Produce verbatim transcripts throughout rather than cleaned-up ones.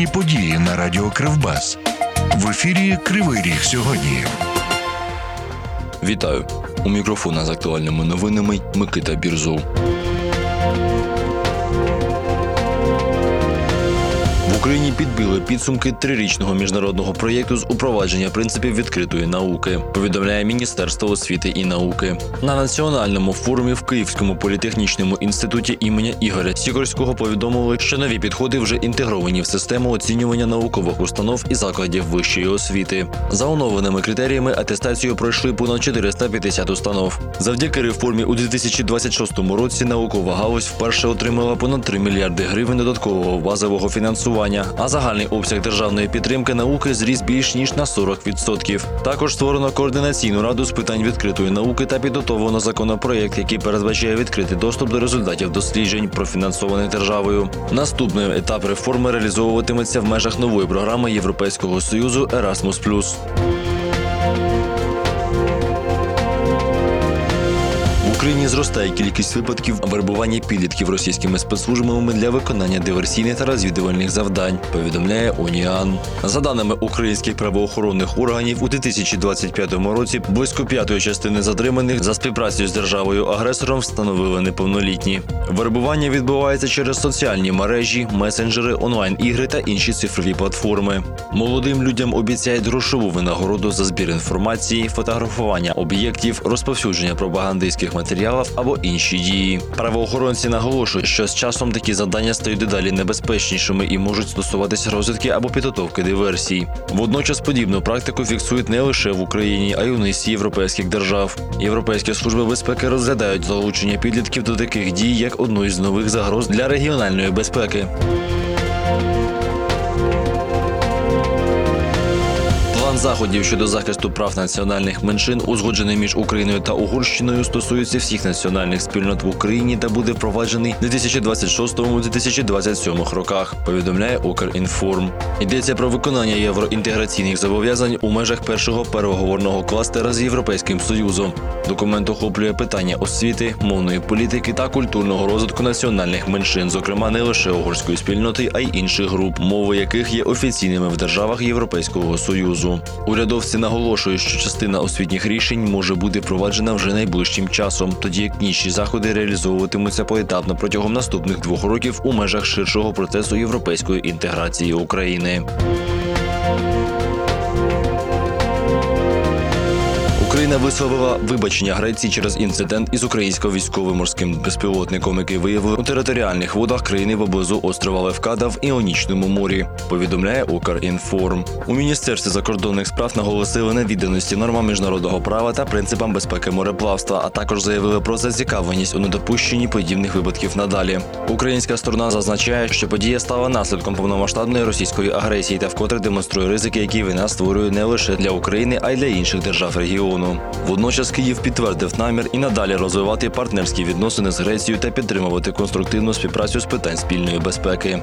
Актуальні події на радіо Кривбас. В ефірі Кривий Ріг сьогодні. Вітаю! У мікрофона з актуальними новинами Микита Бірзов. В Україні підбили підсумки трирічного міжнародного проєкту з упровадження принципів відкритої науки, повідомляє Міністерство освіти і науки. На національному форумі в Київському політехнічному інституті імені Ігоря Сікорського повідомили, що нові підходи вже інтегровані в систему оцінювання наукових установ і закладів вищої освіти. За оновленими критеріями атестацію пройшли понад чотириста п'ятдесят установ. Завдяки реформі у дві тисячі двадцять шостому році наукова галузь вперше отримала понад три мільярди гривень додаткового базового фінансування, а загальний обсяг державної підтримки науки зріс більш ніж на сорок відсотків. Також створено координаційну раду з питань відкритої науки та підготовлено законопроєкт, який передбачає відкритий доступ до результатів досліджень, профінансованих державою. Наступний етап реформи реалізовуватиметься в межах нової програми Європейського Союзу Ерасмус плюс. В Україні зростає кількість випадків вербування підлітків російськими спецслужбами для виконання диверсійних та розвідувальних завдань, повідомляє ОНІАН. За даними українських правоохоронних органів, у дві тисячі двадцять п'ятому році близько п'ятої частини затриманих за співпрацею з державою-агресором встановили неповнолітні. Вербування відбувається через соціальні мережі, месенджери, онлайн-ігри та інші цифрові платформи. Молодим людям обіцяють грошову винагороду за збір інформації, фотографування об'єктів, розповсюдження пропагандистських матеріалів або інші дії. Правоохоронці наголошують, що з часом такі завдання стають дедалі небезпечнішими і можуть стосуватися розвідки або підготовки диверсій. Водночас подібну практику фіксують не лише в Україні, а й у низці європейських держав. Європейські служби безпеки розглядають залучення підлітків до таких дій як одну із нових загроз для регіональної безпеки. План заходів щодо захисту прав національних меншин, узгоджений між Україною та Угорщиною, стосується всіх національних спільнот в Україні та буде впроваджений у дві тисячі двадцять шостому - дві тисячі двадцять сьомому роках, повідомляє Укрінформ. Йдеться про виконання євроінтеграційних зобов'язань у межах першого переговорного кластера з Європейським Союзом. Документ охоплює питання освіти, мовної політики та культурного розвитку національних меншин, зокрема не лише угорської спільноти, а й інших груп, мови яких є офіційними в державах Європейського Союзу. Урядовці наголошують, що частина освітніх рішень може бути впроваджена вже найближчим часом, тоді як інші заходи реалізовуватимуться поетапно протягом наступних двох років у межах ширшого процесу європейської інтеграції України. Україна висловила вибачення Греції через інцидент із українсько-військовим морським безпілотником, який виявили у територіальних водах країни поблизу острова Левкада в Іонічному морі, повідомляє Укрінформ. У Міністерстві закордонних справ наголосили на відданості нормам міжнародного права та принципам безпеки мореплавства, а також заявили про зацікавленість у недопущенні подібних випадків надалі. Українська сторона зазначає, що подія стала наслідком повномасштабної російської агресії та вкотре демонструє ризики, які війна створює не лише для України, а й для інших держав регіону. Водночас Київ підтвердив намір і надалі розвивати партнерські відносини з Грецією та підтримувати конструктивну співпрацю з питань спільної безпеки.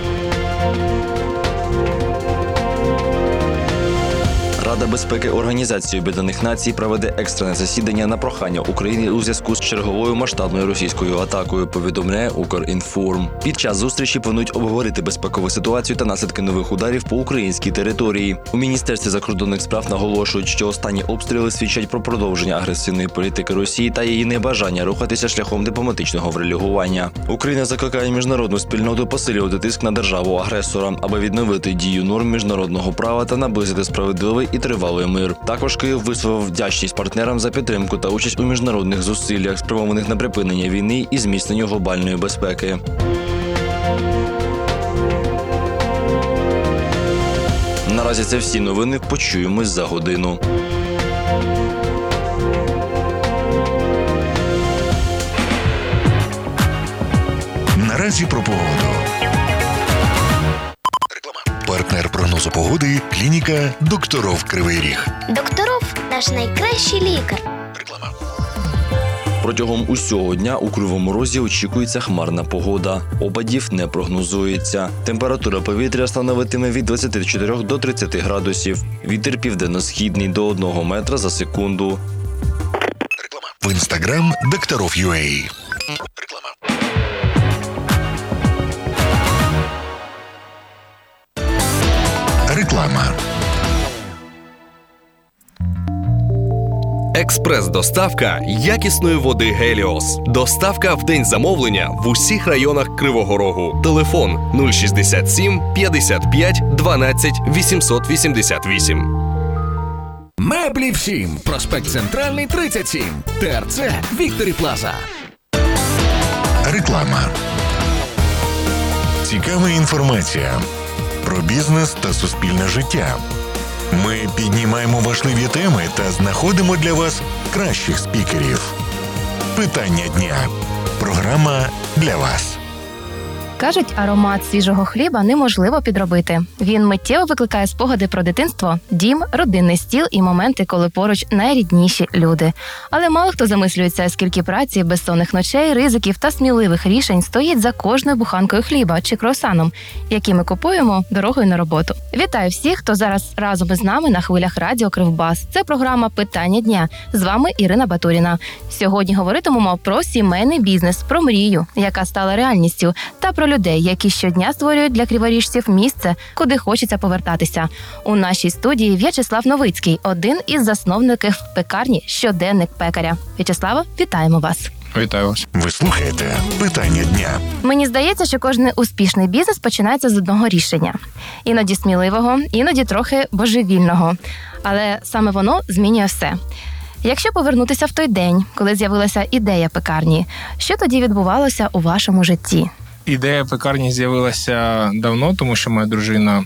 Рада безпеки Організації Об'єднаних Націй проведе екстрене засідання на прохання України у зв'язку з черговою масштабною російською атакою, повідомляє Укрінформ. Під час зустрічі планують обговорити безпекову ситуацію та наслідки нових ударів по українській території. У Міністерстві закордонних справ наголошують, що останні обстріли свідчать про продовження агресивної політики Росії та її небажання рухатися шляхом дипломатичного врегулювання. Україна закликає міжнародну спільноту посилювати тиск на державу-агресора, аби відновити дію норм міжнародного права та наблизити справедливий і тривалий мир. Також Київ висловив вдячність партнерам за підтримку та участь у міжнародних зусиллях, спрямованих на припинення війни і зміцнення глобальної безпеки. Наразі це всі новини. Почуємось за годину. Наразі про погоду. Партнер прогнозу погоди – клініка «Докторов Кривий Ріг». Докторов – наш найкращий лікар. Реклама. Протягом усього дня у Кривому Розі очікується хмарна погода. Опадів не прогнозується. Температура повітря становитиме від двадцяти чотирьох до тридцяти градусів. Вітер південно-східний до одного метра за секунду. Реклама. В інстаграм «Докторов.ua». Реклама. Експрес-доставка якісної води «Геліос». Доставка в день замовлення в усіх районах Кривого Рогу. Телефон нуль шістдесят сім п'ятдесят п'ять дванадцять вісімсот вісімдесят вісім. Меблі всім. Проспект Центральний, тридцять сім. ТРЦ Вікторі Плаза. Реклама. Цікава інформація про бізнес та суспільне життя. Ми піднімаємо важливі теми та знаходимо для вас кращих спікерів. Питання дня. Програма для вас. Кажуть, аромат свіжого хліба неможливо підробити. Він миттєво викликає спогади про дитинство, дім, родинний стіл і моменти, коли поруч найрідніші люди. Але мало хто замислюється, скільки праці, безсонних ночей, ризиків та сміливих рішень стоїть за кожною буханкою хліба чи круасаном, які ми купуємо дорогою на роботу. Вітаю всіх, хто зараз разом із нами на хвилях радіо Кривбас. Це програма «Питання дня». З вами Ірина Батуріна. Сьогодні говоритимемо про сімейний бізнес, про мрію, яка стала реальністю, та про людей, які щодня створюють для криворіжців місце, куди хочеться повертатися. У нашій студії В'ячеслав Новицький, один із засновників пекарні «Щоденник пекаря». В'ячеслава, вітаємо вас. Вітаю вас. Ви слухаєте «Питання дня». Мені здається, що кожен успішний бізнес починається з одного рішення. Іноді сміливого, іноді трохи божевільного. Але саме воно змінює все. Якщо повернутися в той день, коли з'явилася ідея пекарні, що тоді відбувалося у вашому житті? Ідея пекарні з'явилася давно, тому що моя дружина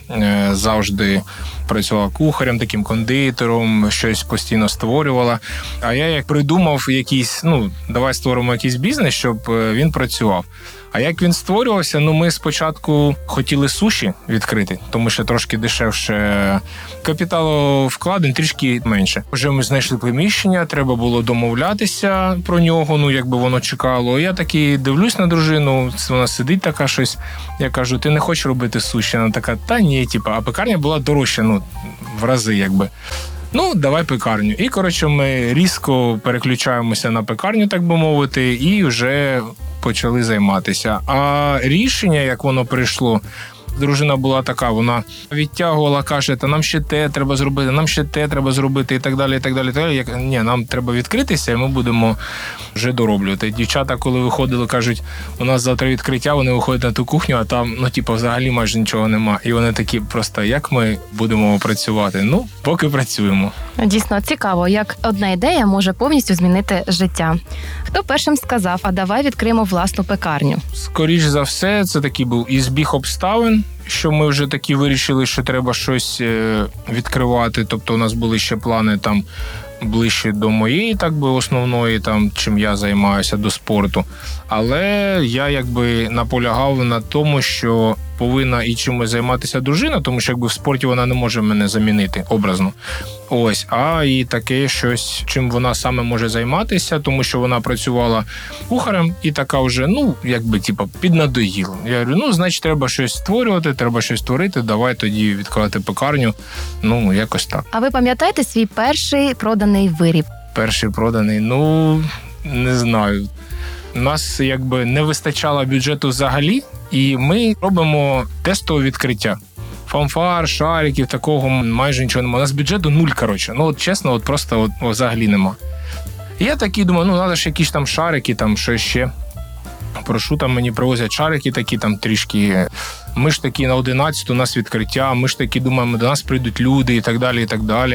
завжди працювала кухарем, таким кондитером, щось постійно створювала. А я як придумав якийсь, ну, давай створимо якийсь бізнес, щоб він працював. А як він створювався, ну ми спочатку хотіли суші відкрити, тому що трошки дешевше, капіталовкладень трішки менше. Вже ми знайшли приміщення, треба було домовлятися про нього, ну якби воно чекало. Я такий дивлюсь на дружину, вона сидить така щось, я кажу, ти не хочеш робити суші? Вона така, та ні, типу, а пекарня була дорожча, ну в рази якби. Ну, давай пекарню. І, коротше, ми різко переключаємося на пекарню, так би мовити, і вже почали займатися. А рішення, як воно прийшло, дружина була така, вона відтягувала, каже, та нам ще те треба зробити, нам ще те треба зробити і так далі, і так далі. І так далі. Я, ні, нам треба відкритися, і ми будемо вже дороблювати. Дівчата, коли виходили, кажуть, у нас завтра відкриття, вони виходять на ту кухню, а там, ну, типу, взагалі майже нічого нема. І вони такі, просто, як ми будемо працювати? Ну, поки працюємо. Дійсно цікаво, як одна ідея може повністю змінити життя. Хто першим сказав, а давай відкриємо власну пекарню? Скоріш за все, це такий був і збіг обставин, що ми вже такі вирішили, що треба щось відкривати. Тобто у нас були ще плани там ближче до моєї, так би, основної, там, чим я займаюся, до спорту. Але я якби наполягав на тому, що повинна і чимось займатися дружина, тому що якби в спорті вона не може мене замінити образно. Ось, а і таке щось, чим вона саме може займатися, тому що вона працювала кухарем і така вже, ну, якби, типу, піднадоїла. Я говорю, ну, значить, треба щось створювати, треба щось створити, давай тоді відкривати пекарню, ну, якось так. А ви пам'ятаєте свій перший проданий виріб? Перший проданий, ну, не знаю. У нас, якби, не вистачало бюджету взагалі, і ми робимо тестове відкриття. Фанфар, шариків, такого майже нічого немає. У нас бюджету нуль, коротше. Ну, от чесно, от просто от, взагалі нема. І я такий думаю, ну, треба ж якісь там шарики, там, що ще. Прошу, там мені привозять шарики такі, там, трішки. Ми ж такі на одинадцяту у нас відкриття, ми ж такі думаємо, до нас прийдуть люди і так далі, і так далі.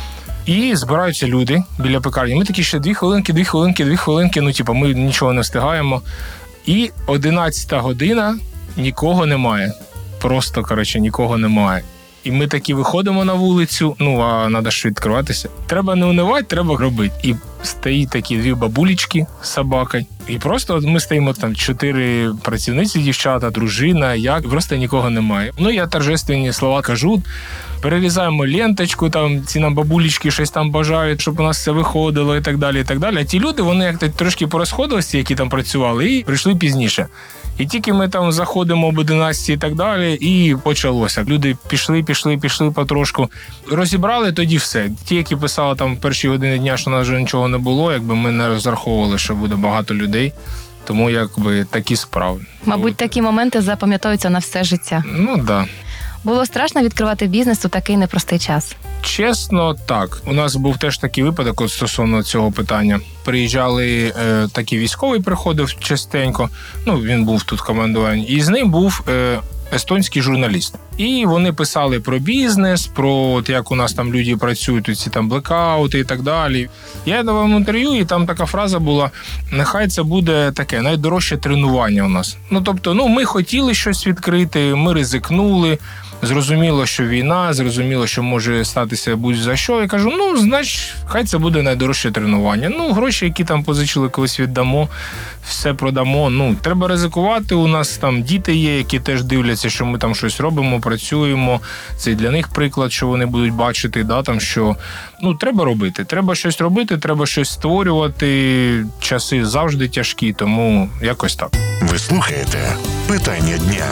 І збираються люди біля пекарні. Ми такі ще дві хвилинки, дві хвилинки, дві хвилинки, ну, типу, ми нічого не встигаємо. І одинадцята година, нікого немає. Просто, коротше, нікого немає. І ми такі виходимо на вулицю, ну, а треба ж відкриватися. Треба не унивати, треба робити. І стоїть такі дві бабулечки з собакою. І просто от ми стоїмо там чотири працівниці, дівчата, дружина, я, і просто нікого немає. Ну, я торжественні слова кажу, перерізаємо ленточку, там ці нам бабулечки щось там бажають, щоб у нас все виходило і так далі, і так далі. А ті люди, вони як-то трошки порозходилися, які там працювали, і прийшли пізніше. І тільки ми там заходимо об одинадцятій і так далі, і почалося. Люди пішли, пішли, пішли потрошку. Розібрали тоді все. Ті, які писали там в перші години дня, що у нас вже нічого не було, якби ми не розраховували, що буде багато людей. Тому якби такі справи. Мабуть, такі моменти запам'ятаються на все життя. Ну, так. Да. Було страшно відкривати бізнес у такий непростий час? Чесно, так. У нас був теж такий випадок от стосовно цього питання. Приїжджали, е, такий військовий приходив частенько, ну, він був тут командуванні, і з ним був е, естонський журналіст. І вони писали про бізнес, про от, як у нас там люди працюють, ці там блекаути і так далі. Я давав інтерв'ю, і там така фраза була: нехай це буде таке найдорожче тренування у нас. Ну, тобто, ну, ми хотіли щось відкрити, ми ризикнули, зрозуміло, що війна, зрозуміло, що може статися будь-за що. Я кажу, ну, значить, хай це буде найдорожче тренування. Ну, гроші, які там позичили, колись віддамо, все продамо. Ну, треба ризикувати. У нас там діти є, які теж дивляться, що ми там щось робимо, працюємо. Це для них приклад, що вони будуть бачити, да, там, що, ну, треба робити. Треба щось робити, треба щось створювати. Часи завжди тяжкі, тому якось так. Ви слухаєте «Питання дня».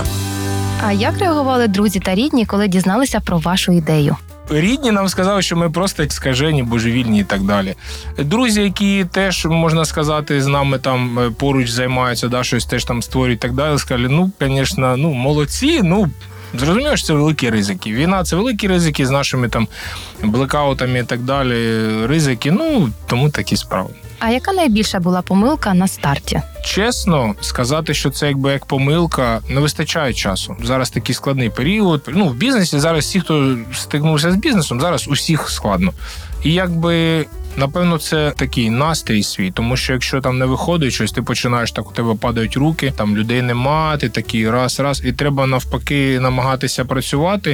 А як реагували друзі та рідні, коли дізналися про вашу ідею? Рідні нам сказали, що ми просто скажені, божевільні і так далі. Друзі, які теж, можна сказати, з нами там поруч займаються, да, щось теж там створюють і так далі, сказали, ну, звісно, ну, молодці, ну, зрозуміло, що це великі ризики. Війна – це великі ризики з нашими там блекаутами і так далі, ризики, ну, тому такі справи. А яка найбільша була помилка на старті? Чесно, сказати, що це якби як помилка, не вистачає часу. Зараз такий складний період. Ну, в бізнесі зараз всі, хто стикнувся з бізнесом, зараз усіх складно. І якби, напевно, це такий настрій свій, тому що якщо там не виходить щось, ти починаєш, так у тебе падають руки, там людей нема, ти такий раз-раз, і треба навпаки намагатися працювати.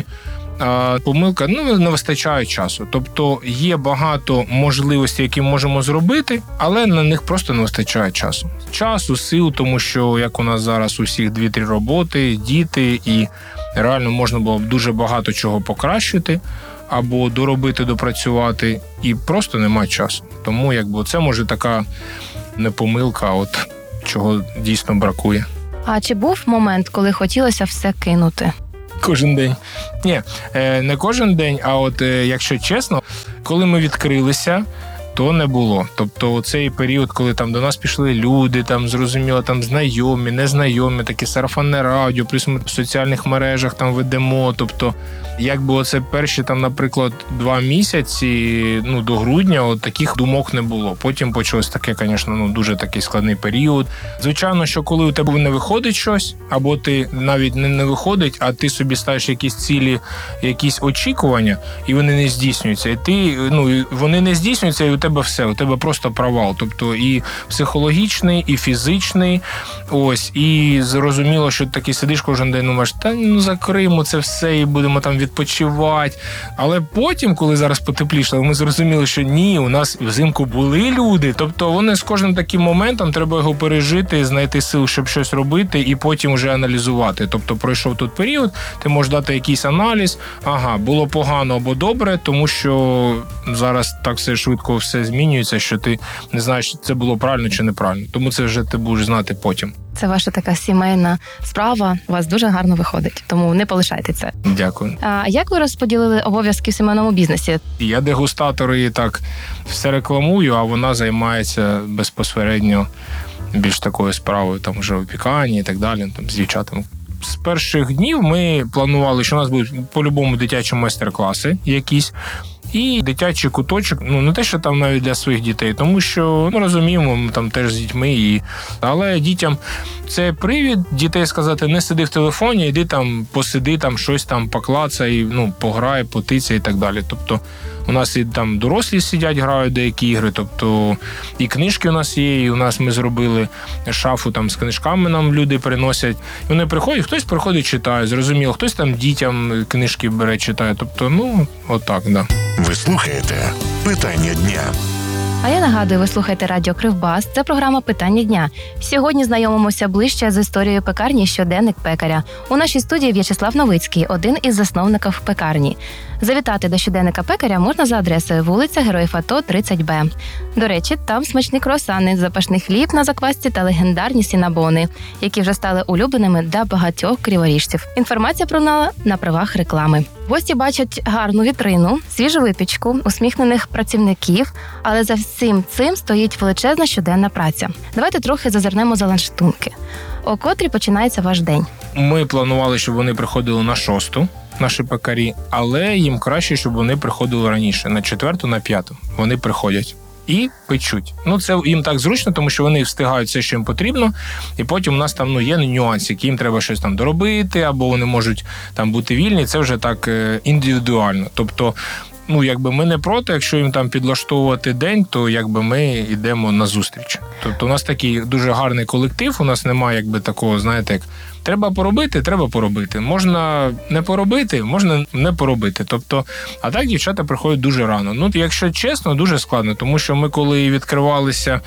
А помилка, ну, не вистачає часу. Тобто є багато можливостей, які можемо зробити, але на них просто не вистачає часу. Часу, сил, тому що, як у нас зараз у всіх дві-три роботи, діти, і реально можна було б дуже багато чого покращити або доробити, допрацювати, і просто немає часу. Тому, якби, це може така не помилка, а от чого дійсно бракує. А чи був момент, коли хотілося все кинути? Кожен день. Ні, не кожен день, а от, якщо чесно, коли ми відкрилися, то не було. Тобто цей період, коли там до нас пішли люди, там зрозуміло, там знайомі, незнайомі, такі сарафанне радіо, плюс ми в соціальних мережах там ведемо. Тобто, якби оце перші там, наприклад, два місяці, ну, до грудня, от таких думок не було. Потім почалось таке, звісно, ну, дуже такий складний період. Звичайно, що коли у тебе не виходить щось, або ти навіть не, не виходить, а ти собі ставиш якісь цілі, якісь очікування, і вони не здійснюються. І ти, ну, вони не здійснюються, і у тебе все, у тебе просто провал. Тобто і психологічний, і фізичний. Ось, і зрозуміло, що ти такий сидиш кожен день, думаєш, та ну закриємо це все і будемо там відпочивати. Але потім, коли зараз потеплішало, ми зрозуміли, що ні, у нас взимку були люди. Тобто вони з кожним таким моментом, треба його пережити, знайти сил, щоб щось робити, і потім вже аналізувати. Тобто пройшов тут період, ти можеш дати якийсь аналіз, ага, було погано або добре, тому що зараз так все швидко все змінюється, що ти не знаєш, це було правильно чи неправильно. Тому це вже ти будеш знати потім. Це ваша така сімейна справа, у вас дуже гарно виходить, тому не полишайте це. Дякую. А як ви розподілили обов'язки в сімейному бізнесі? Я дегустатор і так все рекламую, а вона займається безпосередньо більш такою справою, там вже опікання і так далі, там з дівчатами. З перших днів ми планували, що у нас будуть по-любому дитячі майстер-класи якісь. І дитячий куточок, ну не те, що там навіть для своїх дітей, тому що, ну розуміємо, ми там теж з дітьми, і... але дітям це привід дітей сказати, не сиди в телефоні, іди там, посиди, там щось там поклацай, ну, пограй, потиця і так далі. Тобто у нас і там дорослі сидять, грають деякі ігри, тобто і книжки у нас є, і у нас ми зробили шафу там з книжками, нам люди приносять. І вони приходять, хтось приходить, читає, зрозуміло, хтось там дітям книжки бере, читає. Тобто, ну, отак, да. Ви слухаєте «Питання дня». А я нагадую, ви слухаєте радіо Кривбас. Це програма «Питання дня». Сьогодні знайомимося ближче з історією пекарні «Щоденник пекаря». У нашій студії В'ячеслав Новицький, один із засновників пекарні. Завітати до «Щоденника пекаря» можна за адресою вулиця Героїв АТО, тридцять Б. До речі, там смачні круасани, запашний хліб на заквасці та легендарні сінабони, які вже стали улюбленими для багатьох криворіжців. Інформація про нас на правах реклами. Гості бачать гарну вітрину, свіжу випічку, усміхнених працівників, але за всім цим стоїть величезна щоденна праця. Давайте трохи зазирнемо за лаштунки. О котрій починається ваш день? Ми планували, щоб вони приходили на шосту. наші пекарі, але їм краще, щоб вони приходили раніше, на четверту, на п'яту. Вони приходять і печуть. Ну, це їм так зручно, тому що вони встигають все, що їм потрібно, і потім у нас там ну, є нюанси, які їм треба щось там доробити, або вони можуть там бути вільні, це вже так індивідуально. Тобто, ну, якби ми не проти, якщо їм там підлаштовувати день, то якби ми йдемо на зустріч. Тобто у нас такий дуже гарний колектив, у нас немає якби такого, знаєте, як треба поробити, треба поробити. Можна не поробити, можна не поробити. Тобто, а так дівчата приходять дуже рано. Ну, якщо чесно, дуже складно, тому що ми коли відкривалися,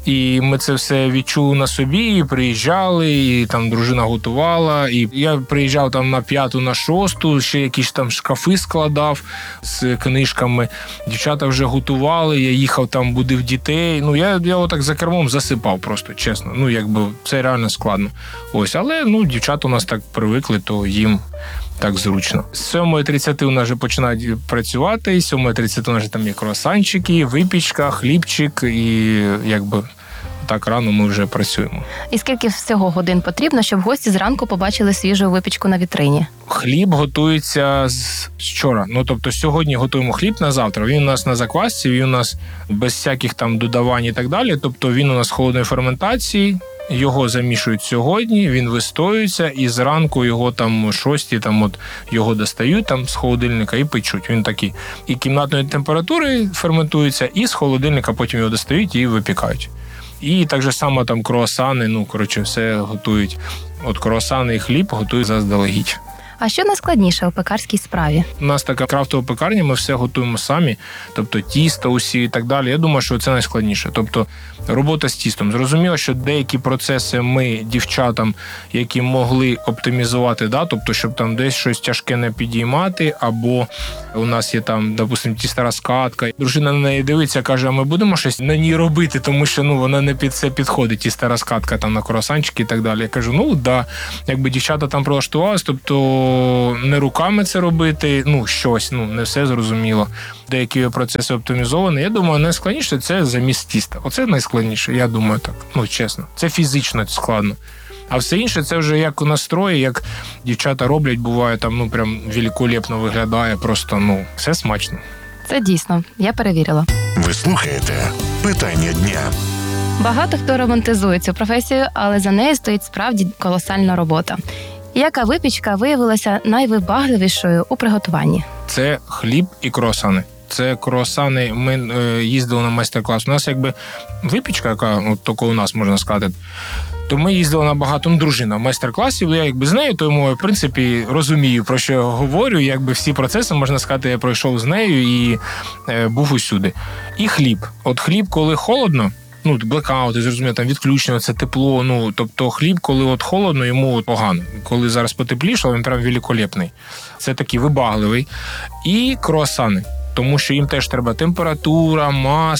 і ми це все відчули на собі, і приїжджали, і там дружина готувала, і я приїжджав там на п'яту, на шосту, ще якісь там шкафи складав з книжками. Дівчата вже готували, я їхав там, будив дітей. Ну, я, я отак за кермом засипав просто, чесно. Ну, якби це реально складно. Ось, але, ну, дівчата у нас так привикли, то їм так зручно. З сьомої тридцять у нас вже починають працювати, з сьомої тридцять у нас вже там є круасанчики, випічка, хлібчик, і якби так рано ми вже працюємо. І скільки всього годин потрібно, щоб гості зранку побачили свіжу випічку на вітрині? Хліб готується з вчора. Ну, тобто сьогодні готуємо хліб на завтра. Він у нас на заквасці, він у нас без всяких там додавань і так далі. Тобто він у нас холодної ферментації. Його замішують сьогодні, він вистоюється, і зранку його там шості, там от його достають там з холодильника і печуть. Він такий і кімнатної температури ферментується, і з холодильника потім його достають і випікають. І так же само там круасани, ну, коротше, все готують. От круасани і хліб готують заздалегідь. А що найскладніше у пекарській справі? У нас така крафтова пекарня, ми все готуємо самі, тобто тісто усі і так далі. Я думаю, що це найскладніше. Тобто робота з тістом. Зрозуміло, що деякі процеси ми дівчатам, які могли оптимізувати, да, тобто щоб там десь щось тяжке не підіймати, або у нас є там, допустимо, тіста розкатка. Дружина на неї дивиться, каже, а ми будемо щось на ній робити, тому що ну вона не під це підходить, тіста розкатка там на круасанчики і так далі. Я кажу, ну да, якби дівчата там прилаштувалися, тобто не руками це робити, ну, щось, ну, не все зрозуміло. Деякі процеси оптимізовані. Я думаю, найскладніше – це заміс тіста. Оце найскладніше, я думаю так, ну, чесно. Це фізично складно. А все інше – це вже як у настрої, як дівчата роблять, буває там, ну, прям великолепно виглядає, просто, ну, все смачно. Це дійсно, я перевірила. Ви слухаєте «Питання дня». Багато хто романтизує цю професію, але за нею стоїть справді колосальна робота. Яка випічка виявилася найвибагливішою у приготуванні? Це хліб і круасани. Це круасани, ми е, їздили на майстер-клас. У нас якби випічка, яка от тільки у нас, можна сказати, то ми їздили на багато, ну, дружина в майстер-класів, я якби з нею, тому я, в принципі, розумію, про що я говорю, якби всі процеси, можна сказати, я пройшов з нею і е, був усюди. І хліб. От хліб, коли холодно, ну, блекаути, зрозуміло, там відключення, це тепло, ну, тобто хліб, коли от холодно, йому от погано. Коли зараз потеплішало, він прям великолепний. Це такий вибагливий. І круасани. Тому що їм теж треба температура,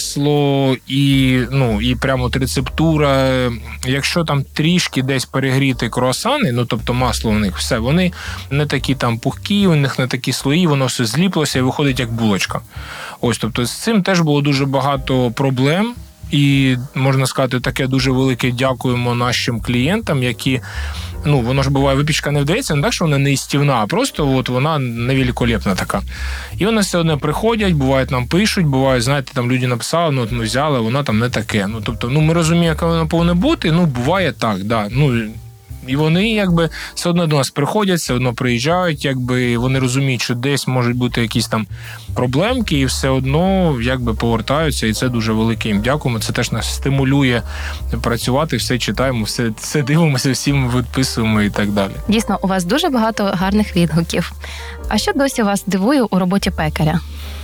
масло і, ну, і прямо от рецептура. Якщо там трішки десь перегріти круасани, ну, тобто масло у них, все, вони не такі там пухкі, у них не такі слої, воно все зліплося і виходить як булочка. Ось, тобто з цим теж було дуже багато проблем. І, можна сказати, таке дуже велике дякуємо нашим клієнтам, які, ну, воно ж буває, випічка не вдається, не так, що вона не істівна, а просто от вона невеликолепна така. І вони все одно приходять, бувають нам пишуть, бувають, знаєте, там люди написали, ну, от ми взяли, вона там не таке. Ну, тобто, ну, ми розуміємо, яка вона повинна бути, ну, буває так, да, ну, і вони, якби, все одно до нас приходять, все одно приїжджають, якби, вони розуміють, що десь можуть бути якісь там проблемки, і все одно, якби, повертаються, і це дуже велике їм дякуємо. Це теж нас стимулює працювати, все читаємо, все, все дивимося, всім відписуємо і так далі. Дійсно, у вас дуже багато гарних відгуків. А що досі вас дивує у роботі пекаря?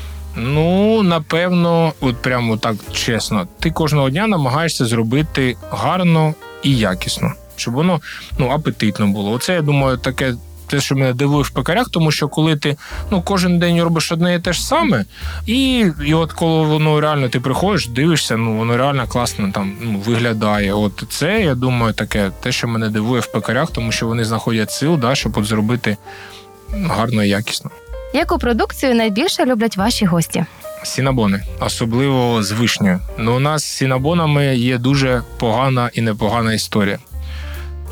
Ну, напевно, от прямо так чесно, ти кожного дня намагаєшся зробити гарно і якісно. Щоб воно, ну, апетитно було. Оце, я думаю, таке, те, що мене дивує в пекарях, тому що коли ти, ну, кожен день робиш одне і те ж саме, і, і от коли воно реально, ти приходиш, дивишся, ну, воно реально класно там, ну, виглядає. От це, я думаю, таке, те, що мене дивує в пекарях, тому що вони знаходять сил, да, щоб от зробити гарно і якісно. Яку продукцію найбільше люблять ваші гості? Сінабони, особливо з вишнею. Ну, у нас з сінабонами є дуже погана і непогана історія.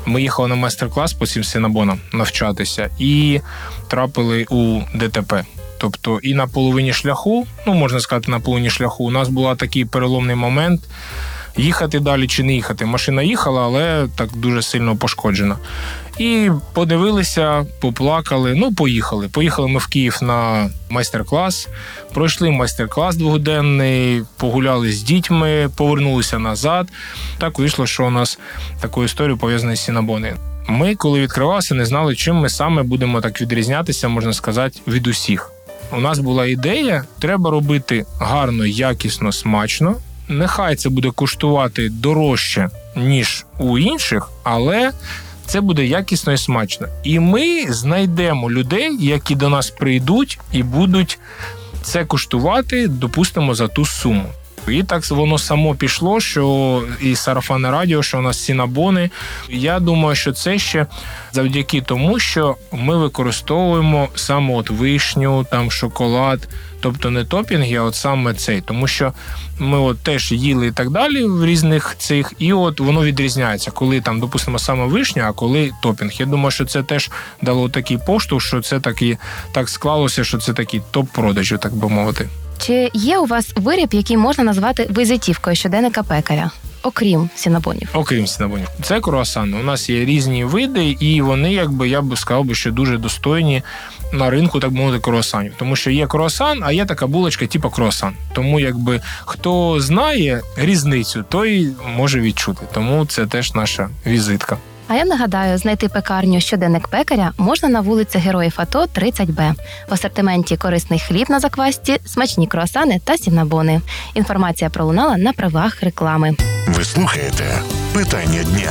Ми їхали на майстер-клас по цим синабонам навчатися і трапили у ДТП. Тобто і на половині шляху, ну можна сказати, на половині шляху, у нас був такий переломний момент, їхати далі чи не їхати. Машина їхала, але так дуже сильно пошкоджена. І подивилися, поплакали, ну поїхали. Поїхали ми в Київ на майстер-клас, пройшли майстер-клас двогоденний, погуляли з дітьми, повернулися назад. Так вийшло, що у нас таку історію пов'язані з синабони. Ми, коли відкривалися, не знали, чим ми саме будемо так відрізнятися, можна сказати, від усіх. У нас була ідея, треба робити гарно, якісно, смачно. Нехай це буде коштувати дорожче, ніж у інших, але це буде якісно і смачно. І ми знайдемо людей, які до нас прийдуть і будуть це коштувати, допустимо, за ту суму. І так воно само пішло, що і сарафанне радіо, що у нас синабони. Я думаю, що це ще завдяки тому, що ми використовуємо саме от вишню, там шоколад, тобто не топінги, а от саме цей. Тому що ми от теж їли і так далі в різних цих, і от воно відрізняється, коли там, допустимо, саме вишня, а коли топінг. Я думаю, що це теж дало такий поштовх, що це таки, так склалося, що це такий топ-продажів, так би мовити. Чи є у вас виріб, який можна назвати візитівкою щоденника пекаря, окрім синабонів? Окрім синабонів. Це круасани. У нас є різні види, і вони, якби, я б сказав, що дуже достойні на ринку, так би мовити, круасанів. Тому що є круасан, а є така булочка, типу круасан. Тому, якби, хто знає різницю, той може відчути. Тому це теж наша візитка. А я нагадаю, знайти пекарню «Щоденник пекаря» можна на вулиці Героїв АТО, тридцять Б. В асортименті корисний хліб на заквасці, смачні круасани та синабони. Інформація пролунала на правах реклами. Ви слухаєте «Питання дня».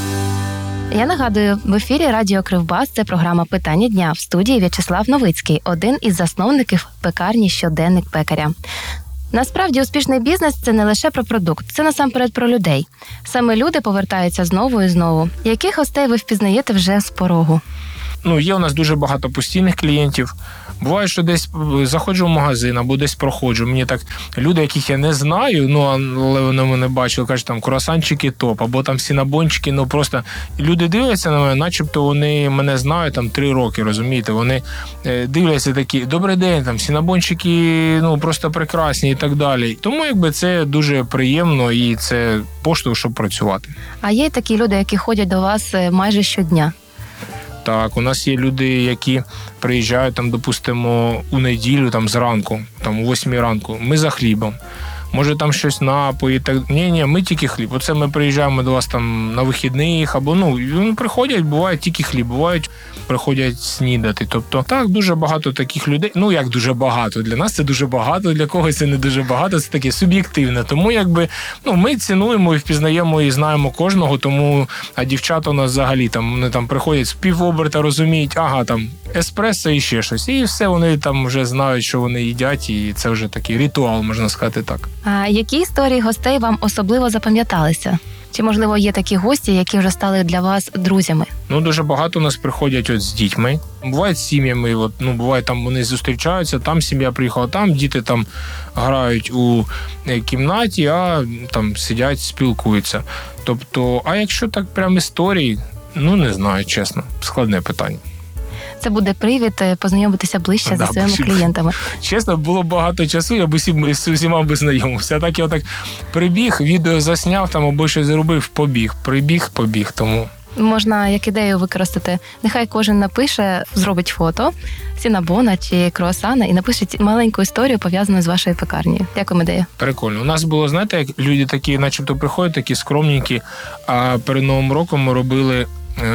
Я нагадую, в ефірі Радіо Кривбас це програма «Питання дня». В студії В'ячеслав Новицький, один із засновників пекарні «Щоденник пекаря». Насправді, успішний бізнес – це не лише про продукт, це насамперед про людей. Саме люди повертаються знову і знову. Яких гостей ви впізнаєте вже з порогу? Ну, є у нас дуже багато постійних клієнтів. Буває, що десь заходжу в магазин або десь проходжу. Мені так люди, яких я не знаю, ну, але вони мене бачили, кажуть, там, круасанчики топ, або там синабончики, ну, просто люди дивляться на мене, начебто вони мене знають там три роки, розумієте? Вони дивляться такі, добрий день, там, синабончики, ну, просто прекрасні і так далі. Тому, якби, це дуже приємно і це поштовх, щоб працювати. А є такі люди, які ходять до вас майже щодня? Так, у нас є люди, які приїжджають, там, допустимо, у неділю, там, зранку, там, у восьмій ранку. Ми за хлібом. Може, там щось напої, так. Ні, ні, ми тільки хліб. Оце ми приїжджаємо до вас там на вихідних, або, ну, приходять, буває тільки хліб, бувають, приходять снідати. Тобто, так, дуже багато таких людей. Ну, як дуже багато. Для нас це дуже багато, для когось це не дуже багато, це таке суб'єктивне. Тому, якби, ну, ми цінуємо і впізнаємо і знаємо кожного, тому, а дівчата у нас взагалі, там, вони там приходять з півоберта, розуміють, ага, там, еспресо і ще щось. І все, вони там вже знають, що вони їдять, і це вже такий ритуал, можна сказати так. А які історії гостей вам особливо запам'яталися? Чи, можливо, є такі гості, які вже стали для вас друзями? Ну, дуже багато у нас приходять от з дітьми. Бувають з сім'ями, от, ну, буває, там вони зустрічаються, там сім'я приїхала, там діти там грають у кімнаті, а там сидять, спілкуються. Тобто, а якщо так прям історії, ну, не знаю, чесно, складне питання. Це буде привід познайомитися ближче да, зі своїми бо, клієнтами. Чесно, було багато часу, я б усім, з усіма би знайомився. А так я так прибіг, відео засняв, там або щось зробив, побіг, прибіг, побіг, тому... Можна як ідею використати. Нехай кожен напише, зробить фото синабона чи круасана і напише маленьку історію, пов'язану з вашою пекарнею. Як вам ідея? Прикольно. У нас було, знаєте, як люди такі, начебто приходять, такі скромненькі, а перед Новим роком ми робили,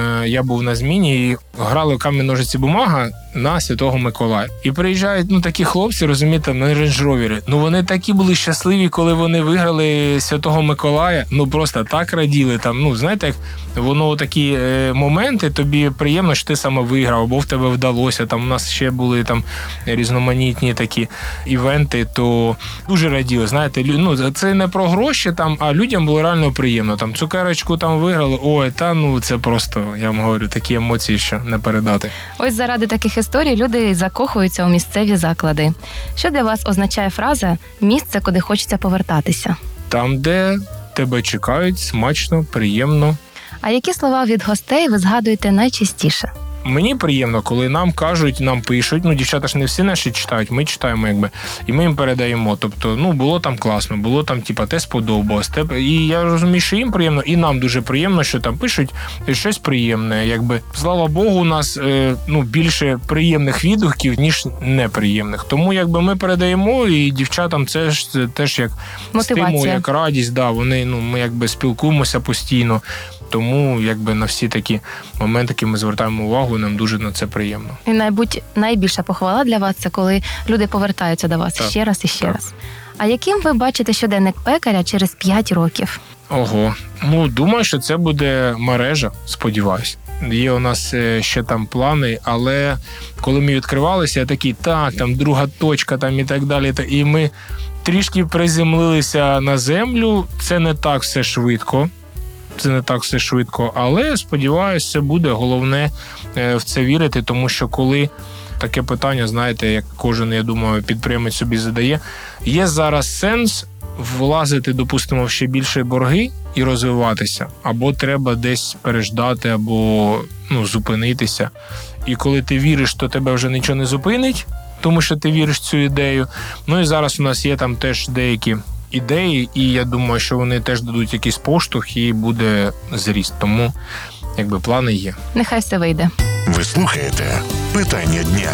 я був на зміні і грали камінь, ножиці, бумага на Святого Миколая. І приїжджають, ну, такі хлопці, розумієте, на рейндж-ровері. Ну, вони такі були щасливі, коли вони виграли Святого Миколая. Ну, просто так раділи там. Ну, знаєте, як воно такі е, моменти, тобі приємно, що ти саме виграв, або в тебе вдалося. Там у нас ще були там різноманітні такі івенти, то дуже раділи. Знаєте, ну, це не про гроші там, а людям було реально приємно. Там цукерочку там виграли, ой, та ну, це просто, я вам говорю, такі емоції, що не передати. Ось заради таких історій люди закохуються у місцеві заклади. Що для вас означає фраза «місце, куди хочеться повертатися»? Там, де тебе чекають, смачно, приємно. А які слова від гостей ви згадуєте найчастіше? Мені приємно, коли нам кажуть, нам пишуть, ну, дівчата ж не всі наші читають, ми читаємо, якби, і ми їм передаємо. Тобто, ну, було там класно, було там, типа, те сподобалось. Те... І я розумію, що їм приємно, і нам дуже приємно, що там пишуть щось приємне. Якби, слава Богу, у нас е, ну, більше приємних відгуків, ніж неприємних. Тому, якби, ми передаємо, і дівчатам це ж це теж як мотивація, стимул, як радість, да, вони, ну, ми, якби, спілкуємося постійно. Тому, якби, на всі такі моменти, які ми звертаємо увагу, нам дуже на це приємно. І, мабуть, найбільша похвала для вас – це коли люди повертаються до вас Так. ще раз і ще Так. раз. А яким ви бачите щоденник пекаря через п'ять років? Ого. Ну, думаю, що це буде мережа, сподіваюсь. Є у нас е, ще там плани, але коли ми відкривалися, я такий, так, там друга точка там і так далі. та- І ми трішки приземлилися на землю. Це не так все швидко. Це не так все швидко, але, сподіваюся, це буде. Головне е, в це вірити, тому що коли таке питання, знаєте, як кожен, я думаю, підприємець собі задає, є зараз сенс влазити, допустимо, в ще більше борги і розвиватися, або треба десь переждати, або, ну, зупинитися. І коли ти віриш, то тебе вже нічого не зупинить, тому що ти віриш в цю ідею. Ну і зараз у нас є там теж деякі ідеї, і я думаю, що вони теж дадуть якийсь поштовх і буде зріст. Тому, якби, плани є. Нехай все вийде. Ви слухаєте «Питання дня».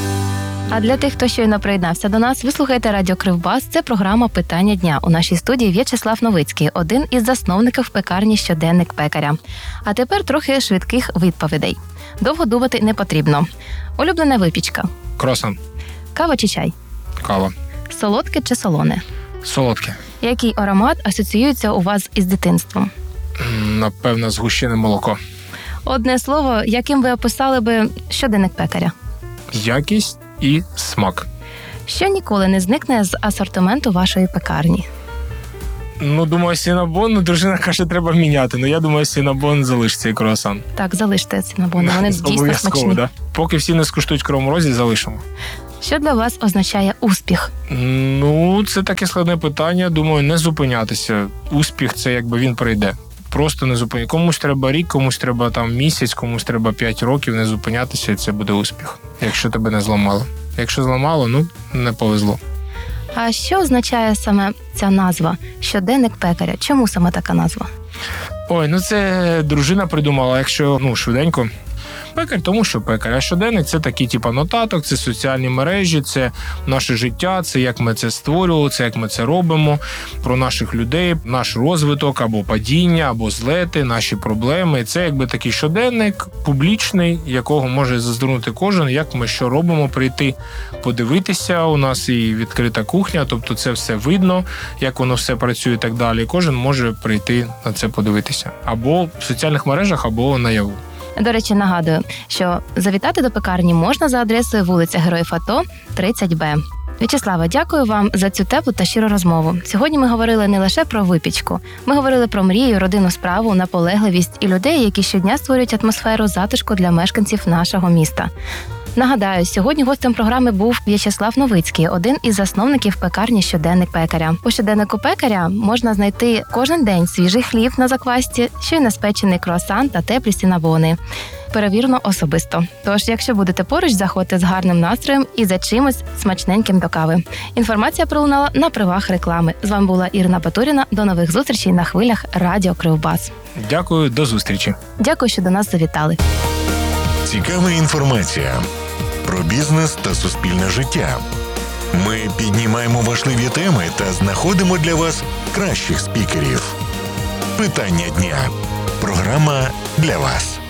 А для тих, хто щойно приєднався до нас, ви слухаєте Радіо Кривбас. Це програма «Питання дня». У нашій студії В'ячеслав Новицький, один із засновників пекарні «Щоденник пекаря». А тепер трохи швидких відповідей. Довго думати не потрібно. Улюблена випічка. Круасан, Кава чи чай? кава, Солодке чи солоне? солодке. Який аромат асоціюється у вас із дитинством? М, Напевно, згущене молоко. Одне слово, яким ви описали би щоденник пекаря? Якість і смак. Що ніколи не зникне з асортименту вашої пекарні? Ну, думаю, сінабон, ну, дружина каже, треба міняти. Ну, я думаю, сінабон залишиться і круасан. Так, залиште цинабони, вони дійсно Обов'язково, смачні. да. Поки всі не скуштують Кривому Розі, залишимо. Що для вас означає успіх? Ну, це таке складне питання. Думаю, не зупинятися. Успіх – це якби він прийде. Просто не зупинятися. Комусь треба рік, комусь треба там місяць, комусь треба п'ять років не зупинятися, і це буде успіх, якщо тебе не зламало. Якщо зламало, ну, не повезло. А що означає саме ця назва «Щоденник пекаря»? Чому саме така назва? Ой, ну це дружина придумала, якщо, ну, швиденько. Пекар, тому що пекар. А щоденник – це такі, типу, нотаток, це соціальні мережі, це наше життя, це як ми це створювали, це як ми це робимо, про наших людей, наш розвиток або падіння, або злети, наші проблеми. Це якби такий щоденник публічний, якого може зазирнути кожен, як ми що робимо, прийти, подивитися. У нас і відкрита кухня, тобто це все видно, як воно все працює і так далі. Кожен може прийти на це подивитися. Або в соціальних мережах, або наяву. До речі, нагадую, що завітати до пекарні можна за адресою вулиця Героїв АТО, тридцять Б. В'ячеславе, дякую вам за цю теплу та щиру розмову. Сьогодні ми говорили не лише про випічку. Ми говорили про мрію, родинну справу, наполегливість і людей, які щодня створюють атмосферу затишку для мешканців нашого міста. Нагадаю, сьогодні гостем програми був В'ячеслав Новицький, один із засновників пекарні «Щоденник пекаря». У щоденнику пекаря можна знайти кожен день свіжий хліб на заквасці, щойно спечений круасан та теплі сінабони. Перевірено особисто. Тож, якщо будете поруч, заходьте з гарним настроєм і за чимось смачненьким до кави. Інформація пролунала на правах реклами. З вами була Ірина Батуріна. До нових зустрічей на хвилях Радіо Кривбас. Дякую, до зустрічі. Дякую, що до нас завітали. Цікава інформація про бізнес та суспільне життя. Ми піднімаємо важливі теми та знаходимо для вас кращих спікерів. «Питання дня» – програма для вас.